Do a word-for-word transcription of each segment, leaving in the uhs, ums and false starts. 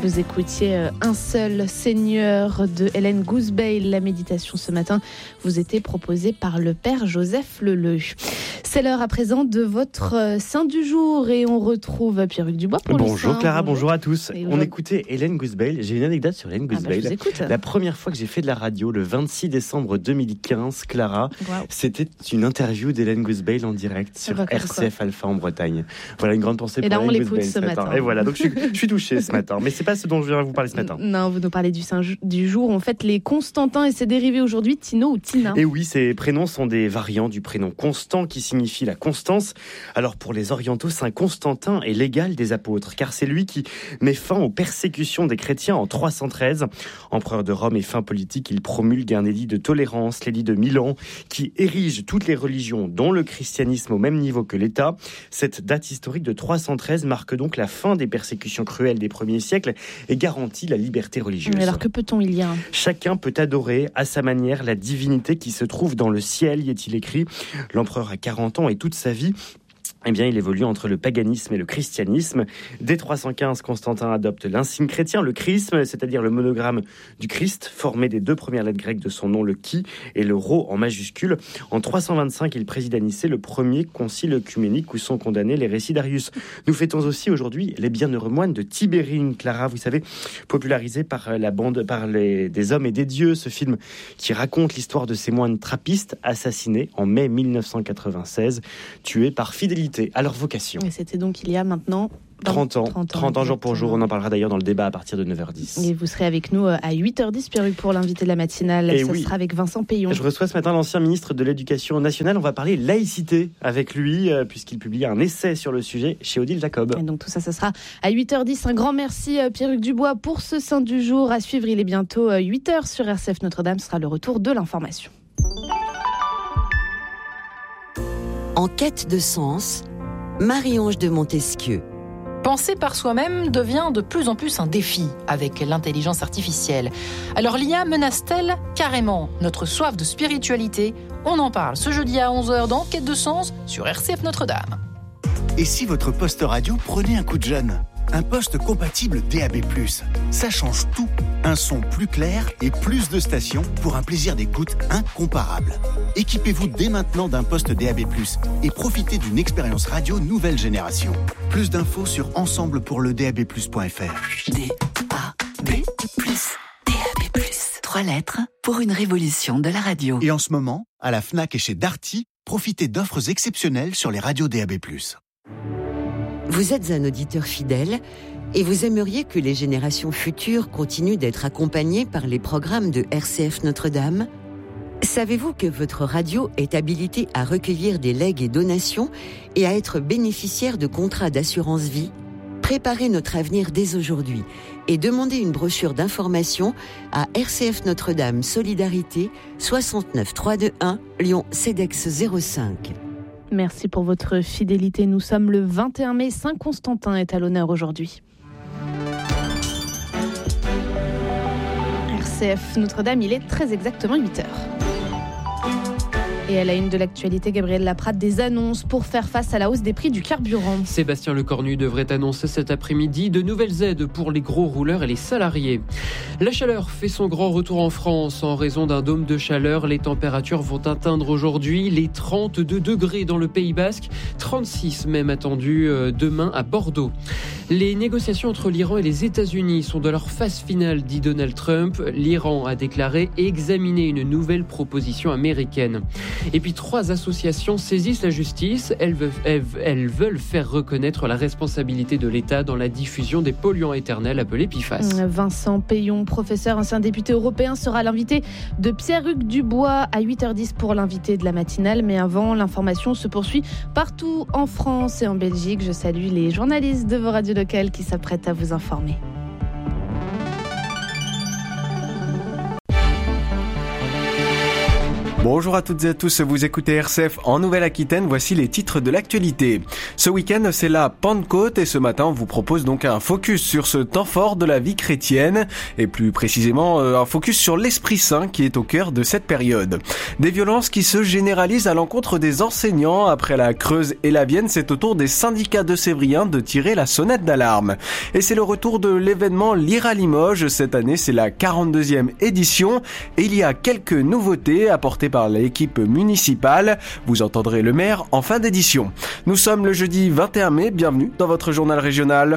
Vous écoutiez Un seul Seigneur de Hélène Gousbeil. La méditation ce matin vous était proposée par le Père Joseph Leleu. C'est l'heure à présent de votre saint du jour et on retrouve Pierre-Hugues Dubois pour bonjour le saint. Clara, bonjour, bonjour à tous. Et on écoutait Hélène Gousbeil. J'ai une anecdote sur Hélène Gousbeil. Ah bah, je vous écoute. La première fois que j'ai fait de la radio, le vingt-six décembre deux mille quinze, Clara, wow. C'était une interview d'Hélène Gousbeil en direct sur R C F Alpha en Bretagne. Voilà une grande pensée et pour là, Hélène Gousbeil ce, ce matin. matin. Et voilà, donc je suis, je suis touché ce matin. Mais c'est pas ce dont je viens vous parler ce matin. Non, vous nous parlez du saint du jour. On fête les Constantins et ses dérivés aujourd'hui, Tino ou Tina. Et oui, ces prénoms sont des variants du prénom Constant qui signifie la constance. Alors pour les orientaux, saint Constantin est l'égal des apôtres, car c'est lui qui met fin aux persécutions des chrétiens en trois cent treize. Empereur de Rome et fin politique, il promulgue un édit de tolérance, l'édit de Milan, qui érige toutes les religions, dont le christianisme, au même niveau que l'État. Cette date historique de trois cent treize marque donc la fin des persécutions cruelles des premiers siècles et garantit la liberté religieuse. Mais alors que peut-on y lire ? Chacun peut adorer à sa manière la divinité qui se trouve dans le ciel, y est-il écrit. L'empereur a quarante ans et toute sa vie, eh bien, il évolue entre le paganisme et le christianisme. Dès trois cent quinze, Constantin adopte l'insigne chrétien, le chrisme, c'est-à-dire le monogramme du Christ, formé des deux premières lettres grecques de son nom, le chi et le rho en majuscule. En trois cent vingt-cinq, il préside à Nicée le premier concile œcuménique où sont condamnés les récits d'Arius. Nous fêtons aussi aujourd'hui les bienheureux moines de Tibérine, Clara, vous savez, popularisé par la bande, par les, des hommes et des dieux, ce film qui raconte l'histoire de ces moines trappistes assassinés en mai mille neuf cent quatre-vingt-seize, tués par fidélité à leur vocation. Et c'était donc il y a maintenant trente ans, trente ans, trente ans jour pour jour. On en parlera d'ailleurs dans le débat à partir de neuf heures dix. Et vous serez avec nous à huit heures dix, Pierre-Hugues, pour l'invité de la matinale. Et ça oui. sera avec Vincent Payon. Je reçois ce matin l'ancien ministre de l'Éducation nationale. On va parler laïcité avec lui, euh, puisqu'il publie un essai sur le sujet chez Odile Jacob. Et donc tout ça, ça sera à huit heures dix. Un grand merci, Pierre-Hugues Dubois, pour ce saint du jour. À suivre, il est bientôt huit heures sur R C F Notre-Dame. Ce sera le retour de l'information. En quête de sens, Marie-Ange de Montesquieu. Penser par soi-même devient de plus en plus un défi avec l'intelligence artificielle. Alors l'I A menace-t-elle carrément notre soif de spiritualité ? On en parle ce jeudi à onze heures dans Quête de sens sur R C F Notre-Dame. Et si votre poste radio prenait un coup de jeune ? Un poste compatible D A B plus, ça change tout. Un son plus clair et plus de stations pour un plaisir d'écoute incomparable. Équipez-vous dès maintenant d'un poste D A B plus et profitez d'une expérience radio nouvelle génération. Plus d'infos sur ensemble pour le D A B plus point F R. D A B plus, D A B plus. Trois lettres pour une révolution de la radio. Et en ce moment, à la Fnac et chez Darty, profitez d'offres exceptionnelles sur les radios D A B plus. Vous êtes un auditeur fidèle et vous aimeriez que les générations futures continuent d'être accompagnées par les programmes de R C F Notre-Dame ? Savez-vous que votre radio est habilitée à recueillir des legs et donations et à être bénéficiaire de contrats d'assurance vie ? Préparez notre avenir dès aujourd'hui et demandez une brochure d'information à R C F Notre-Dame Solidarité soixante-neuf trois cent vingt-et-un Lyon CEDEX zéro cinq. Merci pour votre fidélité. Nous sommes le vingt et un mai. Saint Constantin est à l'honneur aujourd'hui. R C F Notre-Dame, il est très exactement huit heures. Et à la une de l'actualité, Gabriel Laprade, des annonces pour faire face à la hausse des prix du carburant. Sébastien Lecornu devrait annoncer cet après-midi de nouvelles aides pour les gros rouleurs et les salariés. La chaleur fait son grand retour en France. En raison d'un dôme de chaleur, les températures vont atteindre aujourd'hui les trente-deux degrés dans le Pays Basque, trente-six même attendus demain à Bordeaux. Les négociations entre l'Iran et les États-Unis sont dans leur phase finale, dit Donald Trump. L'Iran a déclaré examiner une nouvelle proposition américaine. Et puis trois associations saisissent la justice. Elles veulent, elles, elles veulent faire reconnaître la responsabilité de l'État dans la diffusion des polluants éternels appelés P F A S. Vincent Payon, professeur, ancien député européen, sera l'invité de Pierre-Hugues Dubois à huit heures dix pour l'invité de la matinale. Mais avant, l'information se poursuit partout en France et en Belgique. Je salue les journalistes de vos radios locales qui s'apprêtent à vous informer. Bonjour à toutes et à tous, vous écoutez R C F en Nouvelle-Aquitaine, voici les titres de l'actualité. Ce week-end, c'est la Pentecôte et ce matin, on vous propose donc un focus sur ce temps fort de la vie chrétienne et plus précisément un focus sur l'Esprit Saint qui est au cœur de cette période. Des violences qui se généralisent à l'encontre des enseignants. Après la Creuse et la Vienne, c'est au tour des syndicats de Sévriens de tirer la sonnette d'alarme. Et c'est le retour de l'événement Lire à Limoges. Cette année, c'est la quarante-deuxième édition et il y a quelques nouveautés apportées par l'équipe municipale. Vous entendrez le maire en fin d'édition. Nous sommes le jeudi vingt et un mai, bienvenue dans votre journal régional.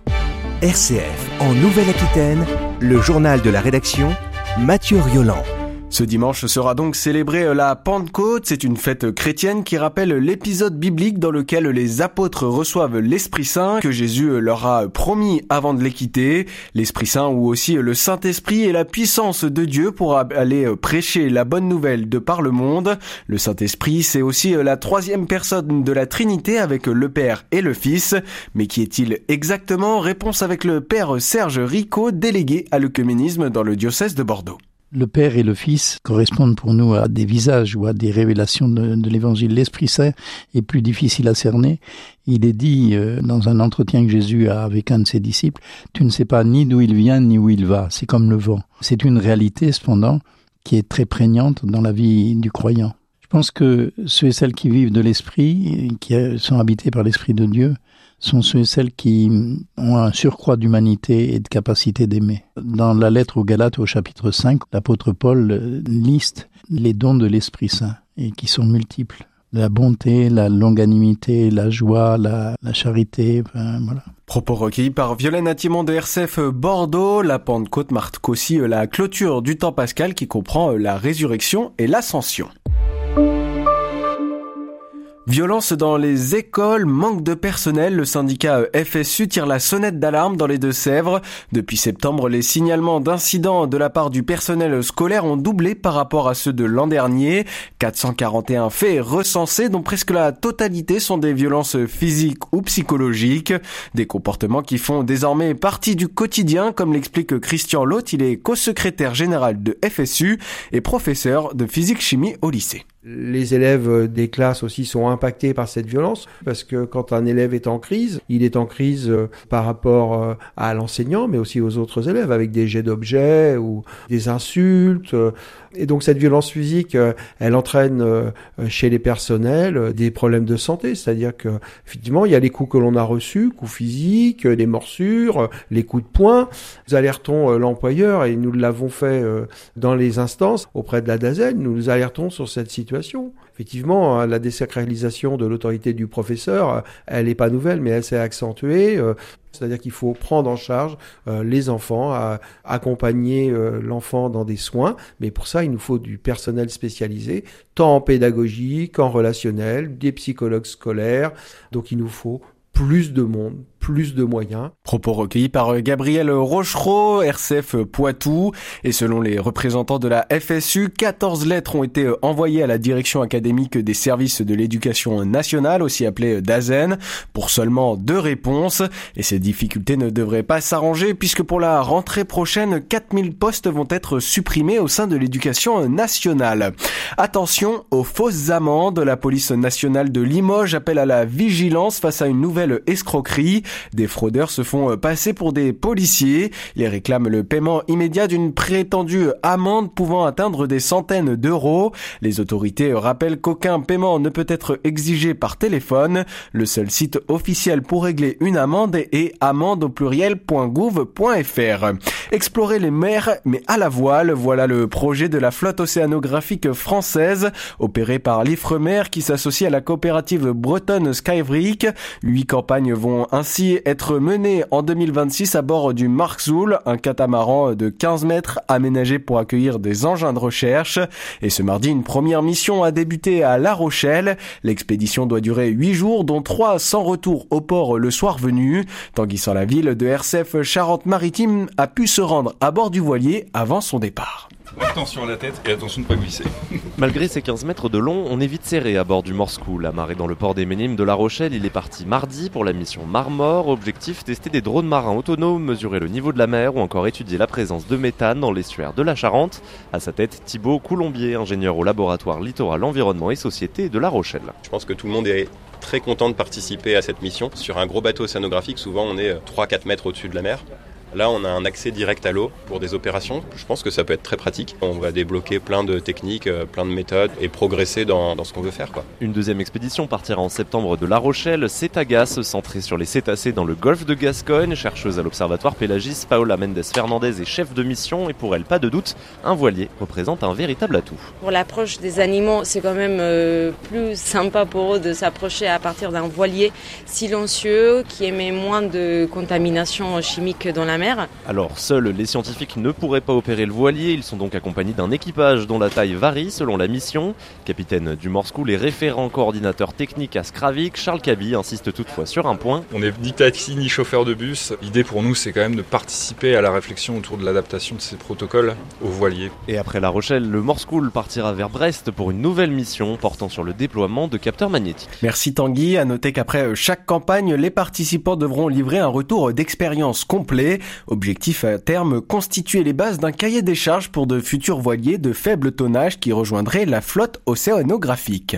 R C F en Nouvelle-Aquitaine, le journal de la rédaction, Mathieu Rioland. Ce dimanche sera donc célébrée la Pentecôte. C'est une fête chrétienne qui rappelle l'épisode biblique dans lequel les apôtres reçoivent l'Esprit Saint que Jésus leur a promis avant de les quitter. L'Esprit Saint ou aussi le Saint-Esprit est la puissance de Dieu pour aller prêcher la bonne nouvelle de par le monde. Le Saint-Esprit, c'est aussi la troisième personne de la Trinité avec le Père et le Fils. Mais qui est-il exactement? Réponse avec le Père Serge Ricot, délégué à l'œcuménisme dans le diocèse de Bordeaux. Le Père et le Fils correspondent pour nous à des visages ou à des révélations de, de l'Évangile. L'Esprit Saint est plus difficile à cerner. Il est dit euh, dans un entretien que Jésus a avec un de ses disciples, « Tu ne sais pas ni d'où il vient ni où il va, c'est comme le vent ». C'est une réalité cependant qui est très prégnante dans la vie du croyant. Je pense que ceux et celles qui vivent de l'Esprit, qui sont habités par l'Esprit de Dieu, sont ceux et celles qui ont un surcroît d'humanité et de capacité d'aimer. Dans la lettre aux Galates au chapitre cinq, l'apôtre Paul liste les dons de l'Esprit Saint et qui sont multiples. La bonté, la longanimité, la joie, la, la charité, enfin, voilà. Propos recueillis par Violaine Attimon de R C F Bordeaux. La Pentecôte marque aussi la clôture du temps pascal qui comprend la résurrection et l'ascension. Violence dans les écoles, manque de personnel, le syndicat F S U tire la sonnette d'alarme dans les Deux-Sèvres. Depuis septembre, les signalements d'incidents de la part du personnel scolaire ont doublé par rapport à ceux de l'an dernier. quatre cent quarante et un faits recensés, dont presque la totalité sont des violences physiques ou psychologiques. Des comportements qui font désormais partie du quotidien, comme l'explique Christian Loth. Il est co-secrétaire général de F S U et professeur de physique-chimie au lycée. Les élèves des classes aussi sont impactés par cette violence parce que quand un élève est en crise, il est en crise par rapport à l'enseignant mais aussi aux autres élèves avec des jets d'objets ou des insultes. Et donc cette violence physique, elle entraîne chez les personnels des problèmes de santé, c'est-à-dire que effectivement il y a les coups que l'on a reçus, coups physiques, les morsures, les coups de poing. Nous alertons l'employeur et nous l'avons fait dans les instances auprès de la DAZEN, nous nous alertons sur cette situation. Effectivement, la désacralisation de l'autorité du professeur, elle n'est pas nouvelle, mais elle s'est accentuée. C'est-à-dire qu'il faut prendre en charge euh, les enfants, à, accompagner euh, l'enfant dans des soins. Mais pour ça, il nous faut du personnel spécialisé, tant en pédagogie qu'en relationnel, des psychologues scolaires. Donc il nous faut plus de monde, plus de moyens. Propos recueillis par Gabriel Rochereau, R C F Poitou. Et selon les représentants de la F S U, quatorze lettres ont été envoyées à la direction académique des services de l'éducation nationale, aussi appelée DAZEN, pour seulement deux réponses. Et ces difficultés ne devraient pas s'arranger puisque pour la rentrée prochaine, quatre mille postes vont être supprimés au sein de l'éducation nationale. Attention aux fausses amendes. La police nationale de Limoges appelle à la vigilance face à une nouvelle escroquerie. Des fraudeurs se font passer pour des policiers. Ils réclament le paiement immédiat d'une prétendue amende pouvant atteindre des centaines d'euros. Les autorités rappellent qu'aucun paiement ne peut être exigé par téléphone. Le seul site officiel pour régler une amende est amende au pluriel point gouv point f r. Explorer les mers, mais à la voile, voilà le projet de la flotte océanographique française, opérée par l'Ifremer qui s'associe à la coopérative bretonne Skyvric. Huit campagnes vont ainsi être menées en deux mille vingt-six à bord du Markzoul, un catamaran de quinze mètres aménagé pour accueillir des engins de recherche. Et ce mardi, une première mission a débuté à La Rochelle. L'expédition doit durer huit jours, dont trois sans retour au port le soir venu. Tanguy sans la ville de R C F Charente-Maritime a pu se rendre à bord du voilier avant son départ. Attention à la tête et attention de ne pas glisser. Malgré ses quinze mètres de long, on est vite serré à bord du Morskool. Amarré dans le port des Ménimes de La Rochelle, il est parti mardi pour la mission Marmor. Objectif, tester des drones marins autonomes, mesurer le niveau de la mer ou encore étudier la présence de méthane dans l'estuaire de la Charente. À sa tête, Thibaut Coulombier, ingénieur au laboratoire Littoral Environnement et Société de La Rochelle. Je pense que tout le monde est très content de participer à cette mission. Sur un gros bateau océanographique, souvent on est trois à quatre mètres au-dessus de la mer. Là, on a un accès direct à l'eau pour des opérations. Je pense que ça peut être très pratique. On va débloquer plein de techniques, plein de méthodes et progresser dans, dans ce qu'on veut faire, quoi. Une deuxième expédition partira en septembre de La Rochelle. Cétagas, centrée sur les cétacés dans le golfe de Gascogne. Chercheuse à l'Observatoire Pélagis, Paola Mendes Fernandez est chef de mission. Et pour elle, pas de doute, un voilier représente un véritable atout. Pour l'approche des animaux, c'est quand même euh, plus sympa pour eux de s'approcher à partir d'un voilier silencieux qui émet moins de contamination chimique dans la mer. Alors, seuls les scientifiques ne pourraient pas opérer le voilier. Ils sont donc accompagnés d'un équipage dont la taille varie selon la mission. Capitaine du Morskool et référent coordinateur technique à Skravik, Charles Cabi insiste toutefois sur un point. On n'est ni taxi ni chauffeur de bus. L'idée pour nous, c'est quand même de participer à la réflexion autour de l'adaptation de ces protocoles au voilier. Et après La Rochelle, le Morskool partira vers Brest pour une nouvelle mission portant sur le déploiement de capteurs magnétiques. Merci Tanguy. À noter qu'après chaque campagne, les participants devront livrer un retour d'expérience complet. Objectif à terme, constituer les bases d'un cahier des charges pour de futurs voiliers de faible tonnage qui rejoindraient la flotte océanographique.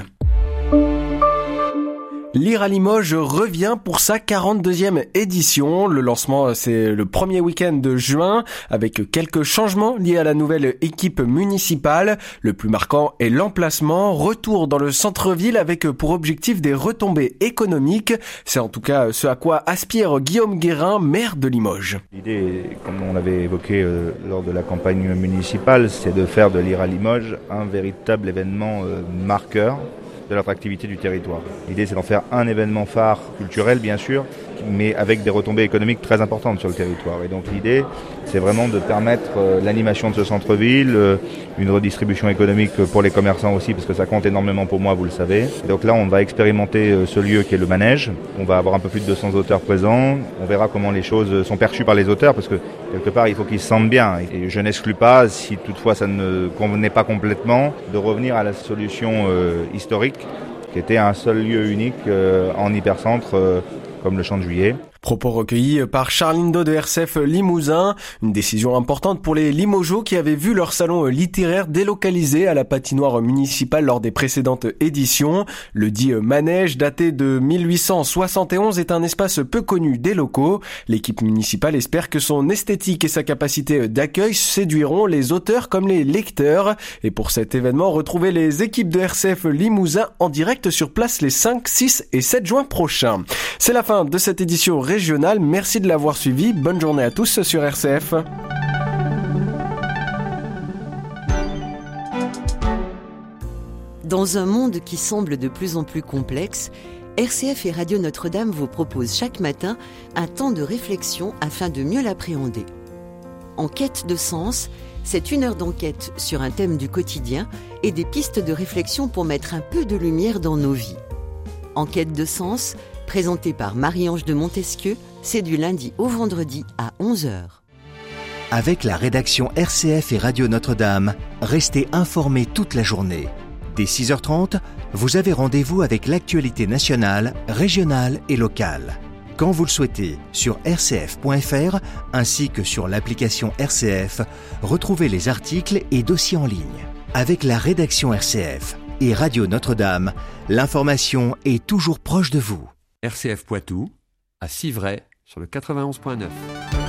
Lire à Limoges revient pour sa quarante-deuxième édition. Le lancement, c'est le premier week-end de juin, avec quelques changements liés à la nouvelle équipe municipale. Le plus marquant est l'emplacement. Retour dans le centre-ville avec pour objectif des retombées économiques. C'est en tout cas ce à quoi aspire Guillaume Guérin, maire de Limoges. L'idée, comme on l'avait évoqué euh, lors de la campagne municipale, c'est de faire de Lire à Limoges un véritable événement euh, marqueur de l'attractivité du territoire. L'idée, c'est d'en faire un événement phare culturel, bien sûr, mais avec des retombées économiques très importantes sur le territoire. Et donc l'idée, c'est vraiment de permettre euh, l'animation de ce centre-ville, euh, une redistribution économique pour les commerçants aussi, parce que ça compte énormément pour moi, vous le savez. Et donc là, on va expérimenter euh, ce lieu qui est le manège. On va avoir un peu plus de deux cents auteurs présents. On verra comment les choses sont perçues par les auteurs, parce que quelque part, il faut qu'ils se sentent bien. Et je n'exclus pas, si toutefois ça ne convenait pas complètement, de revenir à la solution euh, historique, qui était un seul lieu unique euh, en hypercentre, euh, comme le Champ de Juillet. Propos recueillis par Charline Do de R C F Limousin. Une décision importante pour les Limogeaux qui avaient vu leur salon littéraire délocalisé à la patinoire municipale lors des précédentes éditions. Le dit manège, daté de mille huit cent soixante et onze, est un espace peu connu des locaux. L'équipe municipale espère que son esthétique et sa capacité d'accueil séduiront les auteurs comme les lecteurs. Et pour cet événement, retrouvez les équipes de R C F Limousin en direct sur place les cinq, six et sept juin prochains. C'est la fin de cette édition régionale. Merci de l'avoir suivi. Bonne journée à tous sur R C F. Dans un monde qui semble de plus en plus complexe, R C F et Radio Notre-Dame vous proposent chaque matin un temps de réflexion afin de mieux l'appréhender. En quête de sens, c'est une heure d'enquête sur un thème du quotidien et des pistes de réflexion pour mettre un peu de lumière dans nos vies. En quête de sens, présenté par Marie-Ange de Montesquieu, c'est du lundi au vendredi à onze heures. Avec la rédaction R C F et Radio Notre-Dame, restez informés toute la journée. Dès six heures trente, vous avez rendez-vous avec l'actualité nationale, régionale et locale. Quand vous le souhaitez, sur r c f point f r ainsi que sur l'application R C F, retrouvez les articles et dossiers en ligne. Avec la rédaction R C F et Radio Notre-Dame, l'information est toujours proche de vous. R C F Poitou, à Civray, sur le quatre-vingt-onze point neuf.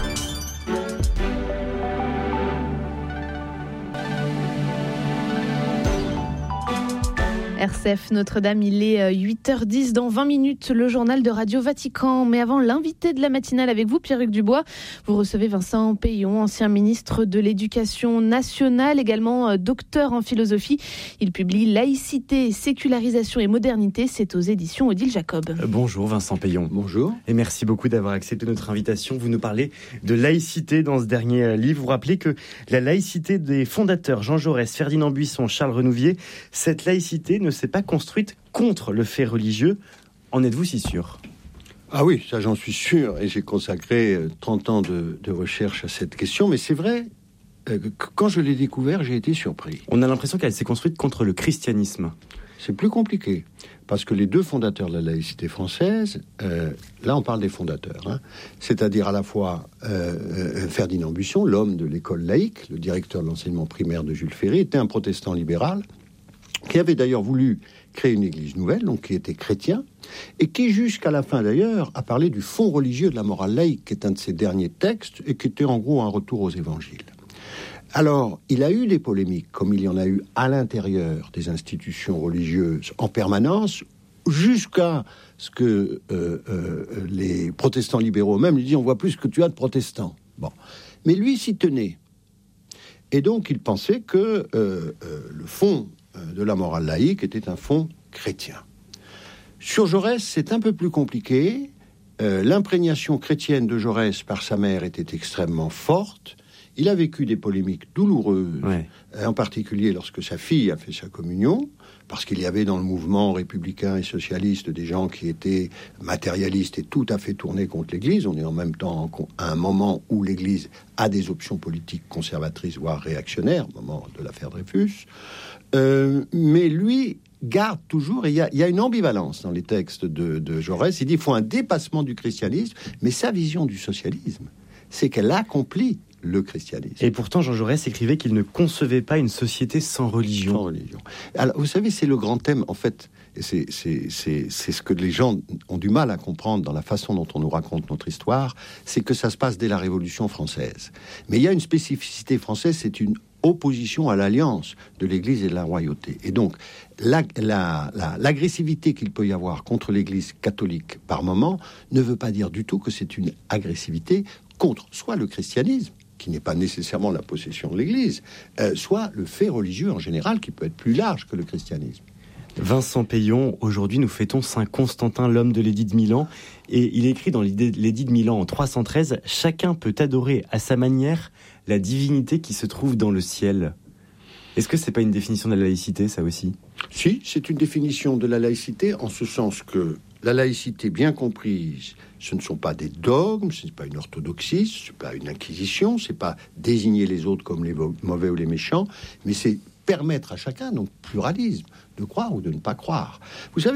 R C F Notre-Dame, il est huit heures dix, dans vingt minutes, le journal de Radio Vatican. Mais avant, l'invité de la matinale avec vous, Pierre-Hugues Dubois. Vous recevez Vincent Peillon, ancien ministre de l'Éducation nationale, également docteur en philosophie. Il publie Laïcité, sécularisation et modernité. C'est aux éditions Odile Jacob. Bonjour Vincent Peillon. Bonjour. Et merci beaucoup d'avoir accepté notre invitation. Vous nous parlez de laïcité dans ce dernier livre. Vous rappelez que la laïcité des fondateurs Jean Jaurès, Ferdinand Buisson, Charles Renouvier, cette laïcité ne ne s'est pas construite contre le fait religieux. En êtes-vous si sûr ? Ah oui, ça j'en suis sûr, et j'ai consacré trente ans de, de recherche à cette question, mais c'est vrai, euh, quand je l'ai découvert, j'ai été surpris. On a l'impression qu'elle s'est construite contre le christianisme. C'est plus compliqué, parce que les deux fondateurs de la laïcité française, euh, là on parle des fondateurs, hein, c'est-à-dire à la fois euh, euh, Ferdinand Buisson, l'homme de l'école laïque, le directeur de l'enseignement primaire de Jules Ferry, était un protestant libéral, qui avait d'ailleurs voulu créer une église nouvelle, donc qui était chrétien, et qui jusqu'à la fin d'ailleurs a parlé du fond religieux de la morale laïque, qui est un de ses derniers textes, et qui était en gros un retour aux évangiles. Alors, il a eu des polémiques, comme il y en a eu à l'intérieur des institutions religieuses en permanence, jusqu'à ce que euh, euh, les protestants libéraux eux-mêmes lui disent « on voit plus que tu as de protestants ». Bon. Mais lui s'y tenait. Et donc, il pensait que euh, euh, le fond de la morale laïque était un fond chrétien. Sur Jaurès, c'est un peu plus compliqué. Euh, l'imprégnation chrétienne de Jaurès par sa mère était extrêmement forte. Il a vécu des polémiques douloureuses, ouais. En particulier lorsque sa fille a fait sa communion, parce qu'il y avait dans le mouvement républicain et socialiste des gens qui étaient matérialistes et tout à fait tournés contre l'Église. On est en même temps à un moment où l'Église a des options politiques conservatrices, voire réactionnaires, au moment de l'affaire Dreyfus. Euh, mais lui garde toujours, et il y, y a une ambivalence dans les textes de, de Jaurès. Il dit qu'il faut un dépassement du christianisme, mais sa vision du socialisme, c'est qu'elle accomplit le christianisme. Et pourtant, Jean Jaurès écrivait qu'il ne concevait pas une société sans religion. Sans religion. Alors, vous savez, c'est le grand thème, en fait, et c'est, c'est, c'est, c'est ce que les gens ont du mal à comprendre dans la façon dont on nous raconte notre histoire, c'est que ça se passe dès la Révolution française. Mais il y a une spécificité française, c'est une opposition à l'alliance de l'Église et de la royauté. Et donc, la, la, la, l'agressivité qu'il peut y avoir contre l'Église catholique par moment ne veut pas dire du tout que c'est une agressivité contre soit le christianisme, qui n'est pas nécessairement la possession de l'Église, euh, soit le fait religieux en général, qui peut être plus large que le christianisme. Vincent Payon, aujourd'hui nous fêtons Saint Constantin, l'homme de l'édit de Milan, et il écrit dans l'édit de Milan en trois cent treize « Chacun peut adorer à sa manière la divinité qui se trouve dans le ciel ». Est-ce que c'est pas une définition de la laïcité, ça aussi ? Si, c'est une définition de la laïcité, en ce sens que la laïcité, bien comprise, ce ne sont pas des dogmes, ce n'est pas une orthodoxie, ce n'est pas une inquisition, ce n'est pas désigner les autres comme les mauvais ou les méchants, mais c'est permettre à chacun, donc pluralisme, de croire ou de ne pas croire. Vous savez,